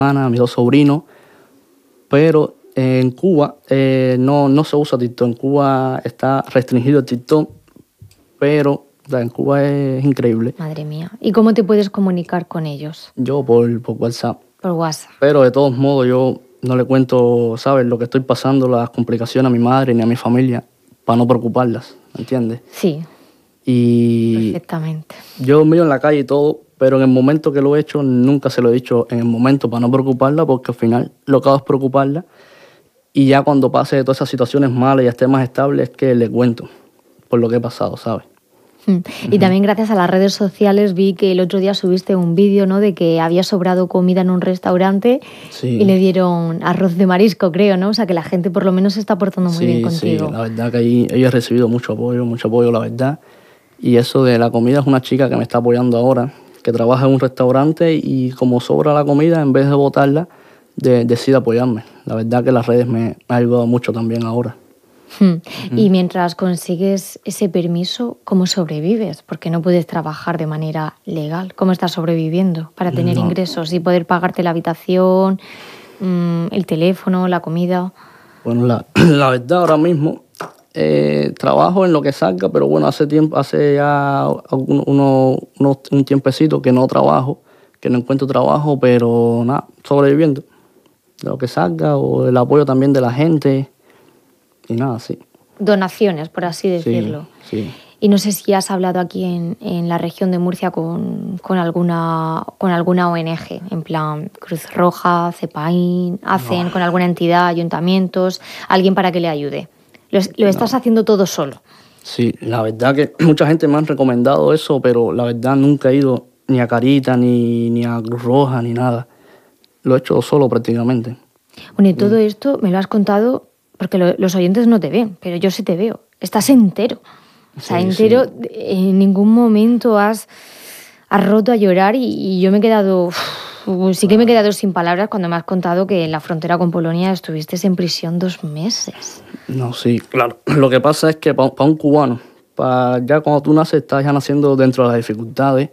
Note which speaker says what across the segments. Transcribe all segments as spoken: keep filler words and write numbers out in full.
Speaker 1: hermana, mis dos sobrinos, pero en Cuba eh, no, no se usa TikTok. En Cuba está restringido el TikTok, pero o sea, en Cuba es increíble.
Speaker 2: Madre mía. ¿Y cómo te puedes comunicar con ellos?
Speaker 1: Yo por, por WhatsApp.
Speaker 2: Por WhatsApp.
Speaker 1: Pero de todos modos yo no le cuento, ¿sabes?, lo que estoy pasando, las complicaciones a mi madre ni a mi familia, para no preocuparlas, ¿entiendes?
Speaker 2: Sí.
Speaker 1: Y
Speaker 2: perfectamente.
Speaker 1: Yo miro en la calle y todo, pero en el momento que lo he hecho, nunca se lo he dicho en el momento para no preocuparla, porque al final lo que hago es preocuparla. Y ya cuando pase de todas esas situaciones malas y esté más estable, es que le cuento por lo que he pasado, ¿sabes?
Speaker 2: Y uh-huh. también gracias a las redes sociales vi que el otro día subiste un vídeo, ¿no?, de que había sobrado comida en un restaurante
Speaker 1: sí.
Speaker 2: y le dieron arroz de marisco, creo, ¿no? O sea, que la gente por lo menos se está portando muy
Speaker 1: sí,
Speaker 2: bien contigo.
Speaker 1: Sí, la verdad que ahí, ahí he recibido mucho apoyo, mucho apoyo, la verdad. Y eso de la comida es una chica que me está apoyando ahora, que trabaja en un restaurante y como sobra la comida, en vez de botarla, de, decide apoyarme. La verdad que las redes me, me han ayudado mucho también ahora.
Speaker 2: Hmm. Uh-huh. Y mientras consigues ese permiso, ¿cómo sobrevives? Porque no puedes trabajar de manera legal. ¿Cómo estás sobreviviendo para tener no. ingresos y poder pagarte la habitación, mmm, el teléfono, la comida?
Speaker 1: Bueno, la, la verdad ahora mismo eh, trabajo en lo que salga, pero bueno, hace tiempo, hace ya uno, uno, uno, un tiempecito que no trabajo, que no encuentro trabajo, pero nada, sobreviviendo de lo que salga o el apoyo también de la gente. Y nada, sí.
Speaker 2: Donaciones, por así decirlo.
Speaker 1: Sí, sí.
Speaker 2: Y no sé si has hablado aquí en, en la región de Murcia con, con, alguna, con alguna O N Ge, en plan Cruz Roja, CEPAIN, hacen no. con alguna entidad, ayuntamientos, alguien para que le ayude. ¿Lo, lo estás no. haciendo todo solo?
Speaker 1: Sí, la verdad que mucha gente me ha recomendado eso, pero la verdad nunca he ido ni a Carita, ni, ni a Cruz Roja, ni nada. Lo he hecho solo prácticamente.
Speaker 2: Bueno, y todo esto me lo has contado porque lo, los oyentes no te ven, pero yo sí te veo. Estás entero. O sea,
Speaker 1: sí,
Speaker 2: entero,
Speaker 1: sí.
Speaker 2: En ningún momento has, has roto a llorar y, y yo me he quedado... Uf, sí que me he quedado sin palabras cuando me has contado que en la frontera con Polonia estuviste en prisión dos meses.
Speaker 1: No, sí, claro. Lo que pasa es que para pa un cubano, pa ya cuando tú naces estás ya naciendo dentro de las dificultades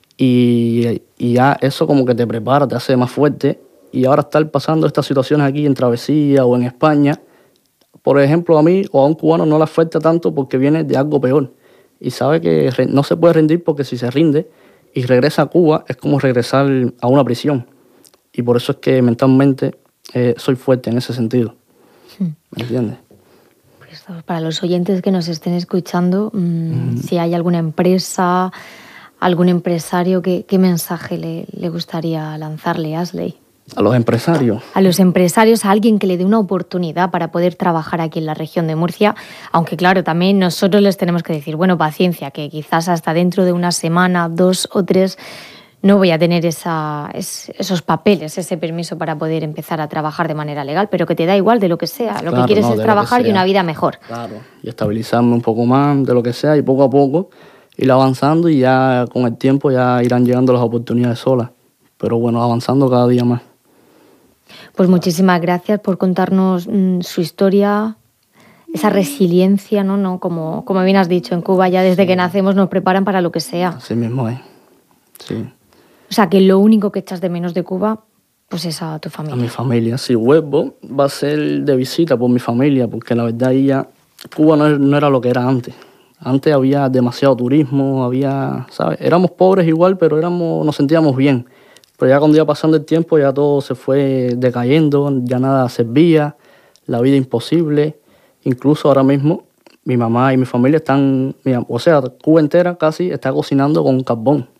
Speaker 1: y, y ya eso como que te prepara, te hace más fuerte. Y ahora estar pasando estas situaciones aquí en Travesía o en España, por ejemplo, a mí o a un cubano no le afecta tanto porque viene de algo peor. Y sabe que no se puede rendir porque si se rinde y regresa a Cuba es como regresar a una prisión. Y por eso es que mentalmente eh, soy fuerte en ese sentido. ¿Me entiendes?
Speaker 2: Pues para los oyentes que nos estén escuchando, mmm, uh-huh. si hay alguna empresa, algún empresario, ¿qué, qué mensaje le, le gustaría lanzarle, Asley?
Speaker 1: A los empresarios.
Speaker 2: A los empresarios, a alguien que le dé una oportunidad para poder trabajar aquí en la región de Murcia, aunque claro, también nosotros les tenemos que decir, bueno, paciencia, que quizás hasta dentro de una semana, dos o tres, no voy a tener esa, es, esos papeles, ese permiso para poder empezar a trabajar de manera legal, pero que te da igual de lo que sea, lo
Speaker 1: claro,
Speaker 2: que quieres
Speaker 1: no,
Speaker 2: es trabajar y una vida mejor.
Speaker 1: Claro, y estabilizarme un poco más de lo que sea y poco a poco ir avanzando y ya con el tiempo ya irán llegando las oportunidades solas, pero bueno, avanzando cada día más.
Speaker 2: Pues muchísimas gracias por contarnos mmm, su historia, esa resiliencia, ¿no? no como, como bien has dicho, en Cuba ya desde sí. que nacemos nos preparan para lo que sea.
Speaker 1: Así mismo es, sí.
Speaker 2: O sea, que lo único que echas de menos de Cuba, pues es a tu familia.
Speaker 1: A mi familia, si vuelvo, va a ser de visita por mi familia, porque la verdad ya Cuba no, no era lo que era antes. Antes había demasiado turismo, había, ¿sabes? Éramos pobres igual, pero éramos, nos sentíamos bien. Pero ya cuando iba pasando el tiempo ya todo se fue decayendo, ya nada servía, la vida imposible. Incluso ahora mismo mi mamá y mi familia están, o sea, Cuba entera casi está cocinando con carbón.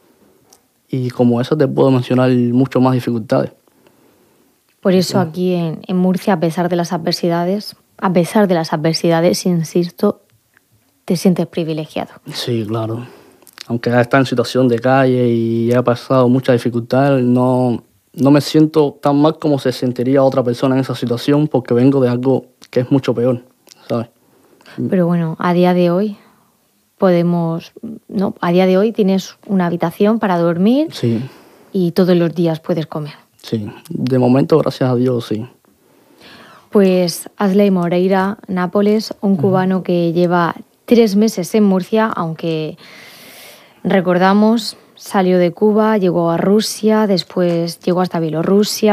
Speaker 1: Y como eso te puedo mencionar mucho más dificultades.
Speaker 2: Por eso aquí en, en Murcia, a pesar de las adversidades, a pesar de las adversidades, insisto, te sientes privilegiado.
Speaker 1: Sí, claro. Aunque ya está en situación de calle y he pasado muchas dificultades, no, no me siento tan mal como se sentiría otra persona en esa situación porque vengo de algo que es mucho peor, ¿sabes?
Speaker 2: Pero bueno, a día de hoy podemos, no, a día de hoy tienes una habitación para dormir
Speaker 1: sí.
Speaker 2: y todos los días puedes comer.
Speaker 1: Sí, de momento, gracias a Dios, sí.
Speaker 2: Pues Asley Moreira Nápoles, un cubano que lleva tres meses en Murcia, aunque recordamos Salió de Cuba, llegó a Rusia, después llegó hasta Bielorrusia.